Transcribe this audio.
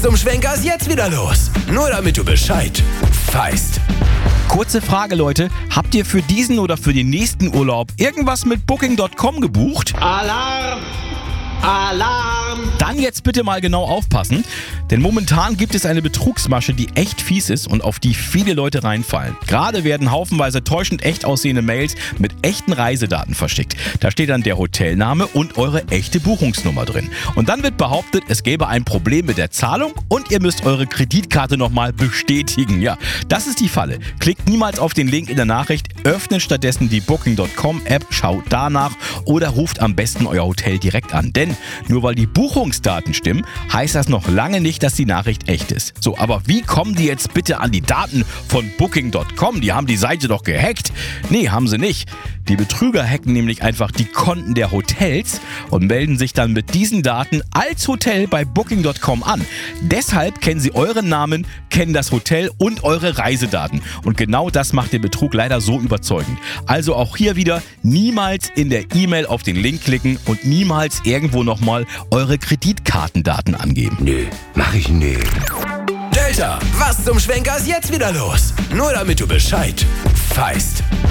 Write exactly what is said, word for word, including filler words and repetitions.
zum Schwenker ist jetzt wieder los? Nur damit du Bescheid weißt. Kurze Frage, Leute. Habt ihr für diesen oder für den nächsten Urlaub irgendwas mit Booking Punkt com gebucht? Alarm! Alarm! Dann jetzt bitte mal genau aufpassen, denn momentan gibt es eine Betrugsmasche, die echt fies ist und auf die viele Leute reinfallen. Gerade werden haufenweise täuschend echt aussehende Mails mit echten Reisedaten verschickt. Da steht dann der Hotelname und eure echte Buchungsnummer drin. Und dann wird behauptet, es gäbe ein Problem mit der Zahlung und ihr müsst eure Kreditkarte nochmal bestätigen. Ja, das ist die Falle. Klickt niemals auf den Link in der Nachricht, öffnet stattdessen die Booking Punkt com App, schaut danach oder ruft am besten euer Hotel direkt an. Denn nur weil die Buchungsdaten stimmen, heißt das noch lange nicht, dass die Nachricht echt ist. So, aber wie kommen die jetzt bitte an die Daten von Booking Punkt com? Die haben die Seite doch gehackt. Nee, haben sie nicht. Die Betrüger hacken nämlich einfach die Konten der Hotels und melden sich dann mit diesen Daten als Hotel bei Booking Punkt com an. Deshalb kennen sie euren Namen, kennen das Hotel und eure Reisedaten. Und genau das macht den Betrug leider so überzeugend. Also auch hier wieder niemals in der E-Mail auf den Link klicken und niemals irgendwo nochmal eure Kreditkartendaten angeben. Nö, mach ich nö. Delta, was zum Schwenker ist jetzt wieder los? Nur damit du Bescheid weißt.